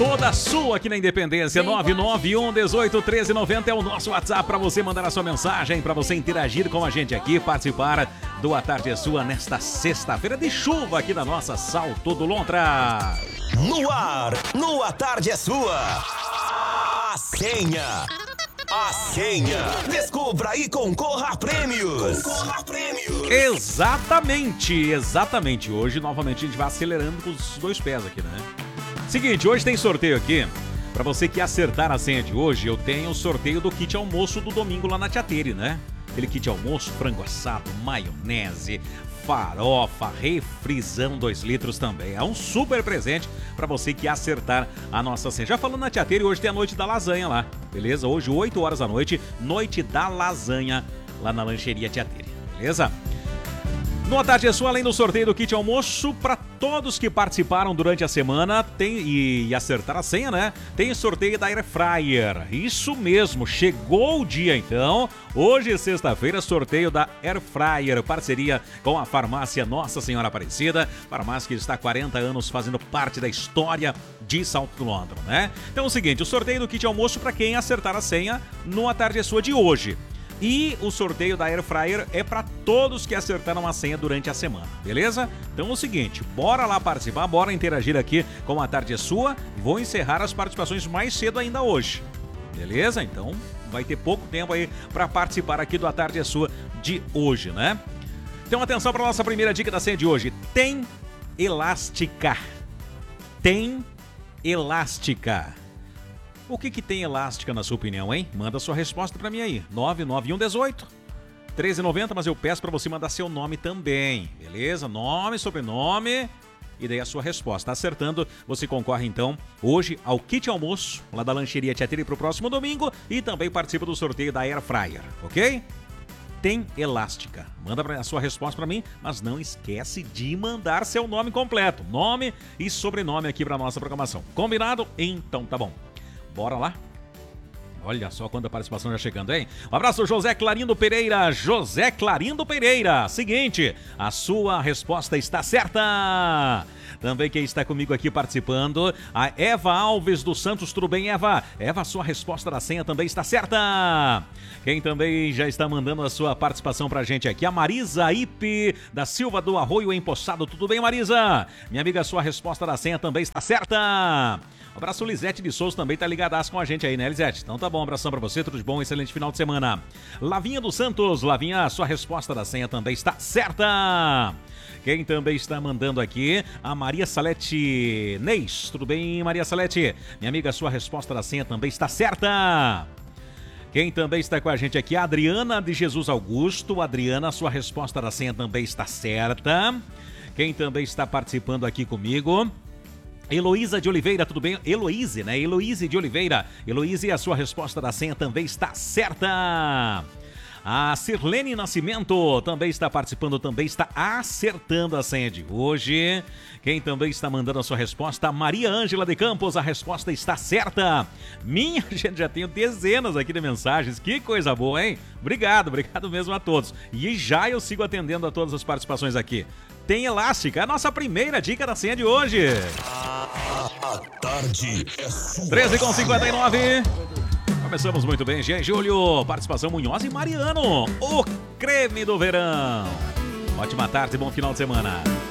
toda sua aqui na Independência. 991-18-1390 é o nosso WhatsApp para você mandar a sua mensagem, para você interagir com a gente aqui, participar do A Tarde é Sua nesta sexta-feira de chuva aqui na nossa Salto do Lontra. No ar, no A Tarde é Sua. A senha. A senha. Descubra e concorra a prêmios. Concorra a prêmios. Exatamente. Hoje, novamente, a gente vai acelerando com os dois pés aqui, né? Seguinte, hoje tem sorteio aqui. Pra você que acertar a senha de hoje, eu tenho o sorteio do kit almoço do domingo lá na Tiateri, né? Aquele kit almoço, frango assado, maionese, farofa, refrizão 2 litros também. É um super presente pra você que acertar a nossa senha. Já falando na Tiateri, hoje tem a noite da lasanha lá, beleza? Hoje, 8 horas da noite, noite da lasanha lá na lancheria Tiateri, beleza? No A Tarde é Sua, além do sorteio do kit almoço, para todos que participaram durante a semana e acertaram a senha, né? Tem sorteio da Air Fryer. Isso mesmo, chegou o dia então. Hoje, sexta-feira, sorteio da Air Fryer, parceria com a farmácia Nossa Senhora Aparecida, farmácia que está há 40 anos fazendo parte da história de Salto do Lontra, né? Então é o seguinte, o sorteio do kit almoço para quem acertar a senha no A Tarde é Sua de hoje. E o sorteio da Air Fryer é para todos que acertaram a senha durante a semana, beleza? Então é o seguinte, bora lá participar, bora interagir aqui com A Tarde é Sua. Vou encerrar as participações mais cedo ainda hoje, beleza? Então vai ter pouco tempo aí para participar aqui do A Tarde é Sua de hoje, né? Então atenção para a nossa primeira dica da senha de hoje. Tem elástica. Tem elástica. O que tem elástica na sua opinião, hein? Manda sua resposta pra mim aí, 99118-1390, mas eu peço pra você mandar seu nome também, beleza? Nome, sobrenome e daí a sua resposta. Acertando, você concorre então hoje ao kit almoço lá da lancheria Tiateri pro próximo domingo e também participa do sorteio da Air Fryer, ok? Tem elástica. Manda a sua resposta pra mim, mas não esquece de mandar seu nome completo, nome e sobrenome aqui pra nossa programação. Combinado? Então tá bom. Bora lá? Olha só quanta participação já chegando, hein? Um abraço, José Clarindo Pereira. José Clarindo Pereira. Seguinte, a sua resposta está certa. Também quem está comigo aqui participando, a Eva Alves dos Santos. Tudo bem, Eva? Eva, sua resposta da senha também está certa. Quem também já está mandando a sua participação pra gente aqui, a Marisa Ipe da Silva do Arroio Empoçado. Tudo bem, Marisa? Minha amiga, sua resposta da senha também está certa. Um abraço, Lisete de Souza também tá ligadaço com a gente aí, né, Lisete? Então tá bom, um abração pra você, tudo de bom, excelente final de semana. Lavinha dos Santos, Lavinha, sua resposta da senha também está certa. Quem também está mandando aqui, a Maria Salete Neis. Tudo bem, Maria Salete? Minha amiga, sua resposta da senha também está certa. Quem também está com a gente aqui, a Adriana de Jesus Augusto. Adriana, sua resposta da senha também está certa. Quem também está participando aqui comigo, Heloísa de Oliveira, tudo bem? Heloíse, né? Heloíse de Oliveira. Heloíse, a sua resposta da senha também está certa. A Sirlene Nascimento também está participando, também está acertando a senha de hoje. Quem também está mandando a sua resposta, a Maria Ângela de Campos, a resposta está certa. Minha gente, já tenho dezenas aqui de mensagens, que coisa boa, hein? Obrigado mesmo a todos. E já eu sigo atendendo a todas as participações aqui. Tem elástica, a nossa primeira dica da senha de hoje. A tarde é sua. 13h59. Começamos muito bem, Jean Júlio, participação Munhoz e Mariano, o creme do verão. Ótima tarde, bom final de semana.